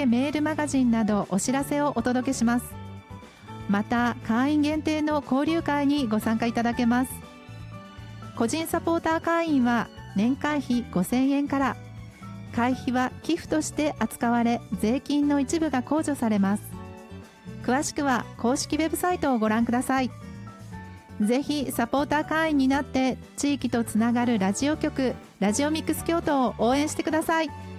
けメールマガジンなどお知らせをお届けします。また会員限定の交流会にご参加いただけます。個人サポーター会員は年会費5000円から。会費は寄付として扱われ、税金の一部が控除されます。詳しくは公式ウェブサイトをご覧ください。ぜひサポーター会員になって地域とつながるラジオ局ラジオミックス京都を応援してください。